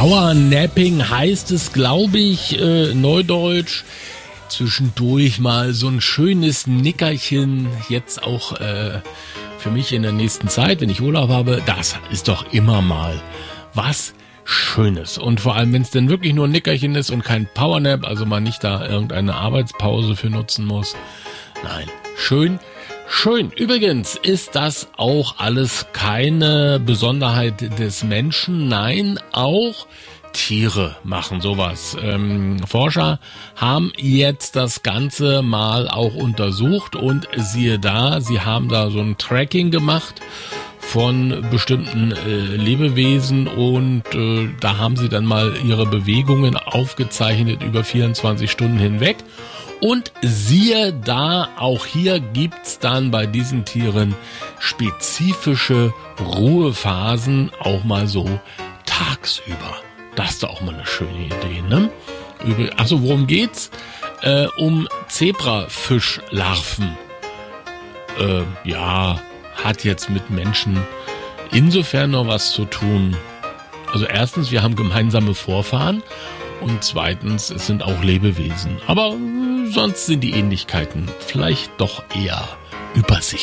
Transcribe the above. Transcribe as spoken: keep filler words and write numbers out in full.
Powernapping heißt es, glaube ich, äh, neudeutsch. Zwischendurch mal so ein schönes Nickerchen, jetzt auch äh, für mich in der nächsten Zeit, wenn ich Urlaub habe, das ist doch immer mal was Schönes. Und vor allem, wenn es denn wirklich nur ein Nickerchen ist und kein Powernap, also man nicht da irgendeine Arbeitspause für nutzen muss. Nein, schön, schön. Übrigens ist das auch alles keine Besonderheit des Menschen. Nein, auch Tiere machen sowas. Ähm, Forscher haben jetzt das Ganze mal auch untersucht und siehe da, sie haben da so ein Tracking gemacht von bestimmten äh, Lebewesen und äh, da haben sie dann mal ihre Bewegungen aufgezeichnet über vierundzwanzig Stunden hinweg. Und siehe da, auch hier gibt's dann bei diesen Tieren spezifische Ruhephasen, auch mal so tagsüber. Das ist doch auch mal eine schöne Idee, ne? Achso, worum geht's? Äh, um Zebrafischlarven. Äh, ja, hat jetzt mit Menschen insofern noch was zu tun. Also erstens, wir haben gemeinsame Vorfahren und zweitens, es sind auch Lebewesen. Aber äh, sonst sind die Ähnlichkeiten vielleicht doch eher übersichtlich.